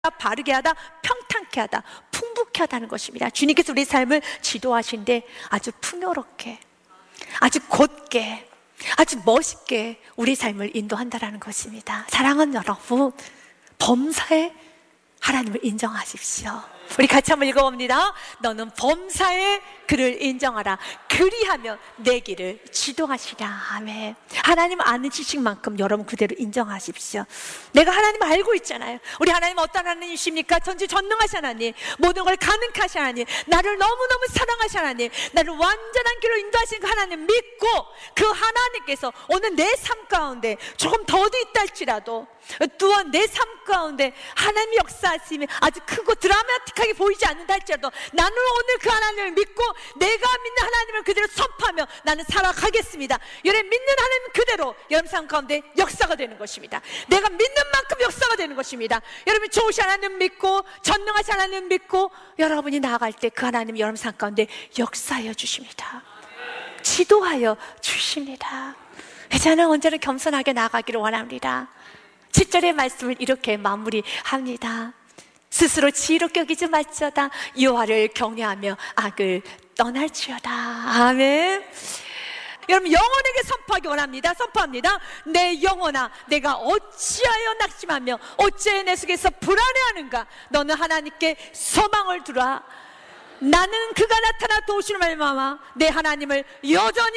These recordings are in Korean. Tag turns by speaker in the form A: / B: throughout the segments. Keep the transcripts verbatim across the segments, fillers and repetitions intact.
A: 바르게 하다, 평탄케 하다, 풍부케 하다는 것입니다. 주님께서 우리 삶을 지도하신데 아주 풍요롭게, 아주 곧게, 아주 멋있게 우리 삶을 인도한다는 것입니다. 사랑하는 여러분, 범사에 하나님을 인정하십시오. 우리 같이 한번 읽어봅니다. 너는 범사에 그를 인정하라. 그리하면 내 길을 지도하시라. 아멘. 하나님 아는 지식만큼 여러분 그대로 인정하십시오. 내가 하나님 알고 있잖아요. 우리 하나님 어떤 하나님이십니까? 전지전능하신 하나님, 모든 걸 가능하신 하나님, 나를 너무너무 사랑하신 하나님, 나를 완전한 길로 인도하시는 그 하나님 믿고, 그 하나님께서 오늘 내 삶 가운데 조금 더디 있다 할지라도, 또한 내 삶 가운데 하나님의 역사하심이 아주 크고 드라마틱하게 보이지 않는다 할지라도, 나는 오늘 그 하나님을 믿고 내가 믿는 하나님을 그대로 선포하며 나는 살아가겠습니다. 여러분 믿는 하나님 그대로 여러분 삶 가운데 역사가 되는 것입니다. 내가 믿는 만큼 역사가 되는 것입니다. 여러분 좋으신 하나님 믿고, 전능하신 하나님 믿고, 여러분이 나아갈 때 그 하나님 여러분 삶 가운데 역사하여 주십니다. 지도하여 주십니다. 저는 언제나 겸손하게 나아가기를 원합니다. 칠 절의 말씀을 이렇게 마무리합니다. 스스로 지혜롭게 여기지 말지어다. 여호와를 경외하며 악을 떠날지어다. 아멘. 여러분 영혼에게 선포하기 원합니다. 선포합니다. 내 영혼아, 내가 어찌하여 낙심하며 어찌하여 내 속에서 불안해하는가? 너는 하나님께 소망을 두라. 나는 그가 나타나 도우시는 말마마 내 하나님을 여전히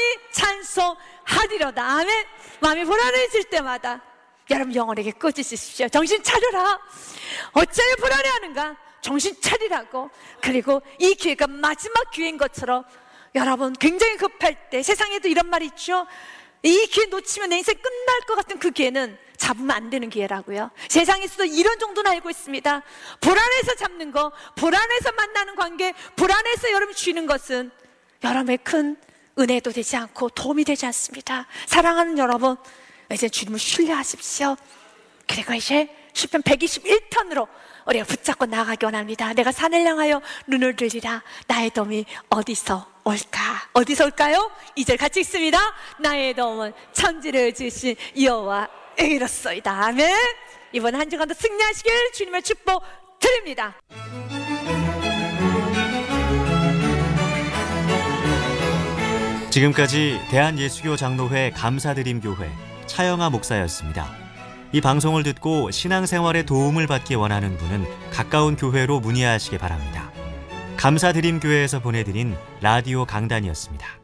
A: 찬송하리로다. 아멘. 마음이 불안해질 때마다 여러분 영혼에게 꾸짖으십시오. 정신 차려라. 어찌하여 불안해하는가? 정신 차리라고. 그리고 이 기회가 마지막 기회인 것처럼, 여러분 굉장히 급할 때, 세상에도 이런 말이 있죠. 이 기회 놓치면 내 인생 끝날 것 같은 그 기회는 잡으면 안 되는 기회라고요. 세상에서도 이런 정도는 알고 있습니다. 불안해서 잡는 거, 불안해서 만나는 관계, 불안해서 여러분 쥐는 것은 여러분의 큰 은혜도 되지 않고 도움이 되지 않습니다. 사랑하는 여러분, 이제 주님을 신뢰하십시오. 그리고 이제 시편 백이십일 편으로 우리가 붙잡고 나아가기 원합니다. 내가 산을 향하여 눈을 들리라. 나의 도움이 어디서 올까? 어디서 올까요? 이 절 같이 읽습니다. 나의 도움은 천지를 지으신 여호와에게로소이다. 아멘. 이번 한 주간도 승리하시길 주님의 축복 드립니다.
B: 지금까지 대한예수교 장로회 감사드림교회 차영아 목사였습니다. 이 방송을 듣고 신앙생활에 도움을 받기 원하는 분은 가까운 교회로 문의하시기 바랍니다. 감사드림교회에서 보내드린 라디오 강단이었습니다.